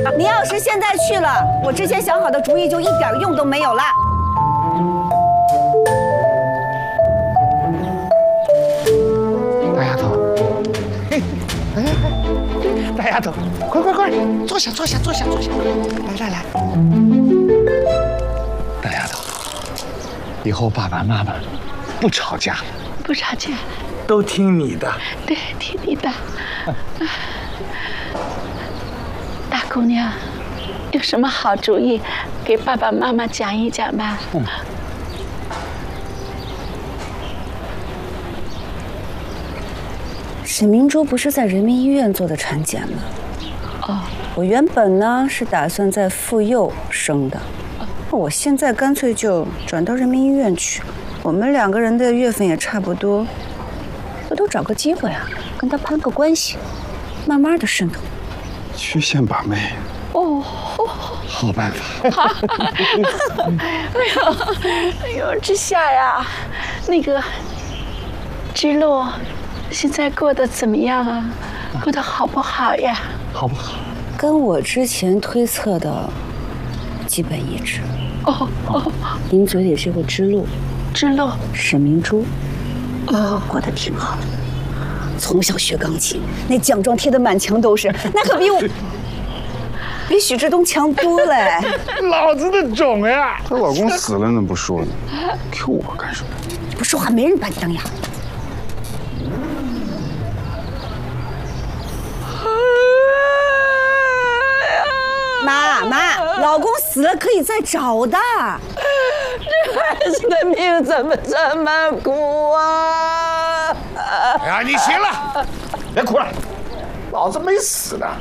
你要是现在去了，我之前想好的主意就一点用都没有了。 大丫头，大丫头，快，坐下，来。大丫头，以后爸爸妈妈不吵架， 不吵架， 都听你的。 对，听你的。大姑娘，有什么好主意，给爸爸妈妈讲一讲吧。 沈明珠不是在人民医院做的产检吗？ 哦， 我原本呢是打算在妇幼生的，我现在干脆就转到人民医院去。我们两个人的月份也差不多，我都找个机会啊，跟他攀个关系，慢慢的渗透。 曲线把妹， 哦， 好办法。 哎呦，之夏呀，那个之路现在过得怎么样啊？过得好不好呀？ 好不好？ 跟我之前推测的基本一致。 哦， 您嘴里这个之路， 之路， 沈明珠，过得挺好的。从小学钢琴，那奖状贴得满墙都是，那可比许志东强多了。 老子的种呀！ 她老公死了，怎么不说呢？Q 我干什么？ 不说话，没人把你当哑巴。妈，老公死了可以再找的。 这孩子的命怎么这么苦啊？ 哎呀，你行了，别哭了，老子没死呢。